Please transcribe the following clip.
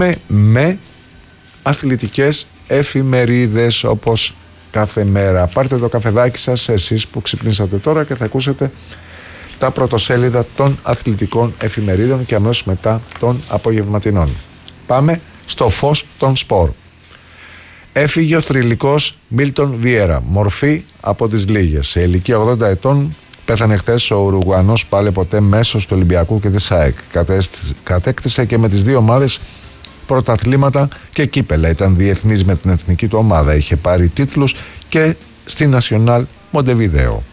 με αθλητικές εφημερίδες όπως κάθε μέρα. Πάρτε το καφεδάκι σας εσείς που ξυπνήσατε τώρα και θα ακούσετε τα πρωτοσέλιδα των αθλητικών εφημερίδων και αμέσως μετά των απογευματινών. Πάμε στο φως των σπορ. Έφυγε ο θρυλικός Μίλτον Βιέρα, μορφή από τις λίγες. Σε ηλικία 80 ετών πέθανε χθες ο Ουρουγουανός πάλι ποτέ μέσος του Ολυμπιακού και της ΑΕΚ. Κατέκτησε και με τις δύο ομάδες πρωταθλήματα και κύπελα. Ήταν διεθνής με την εθνική του ομάδα. Είχε πάρει τίτλους και στη Nacional Montevideo.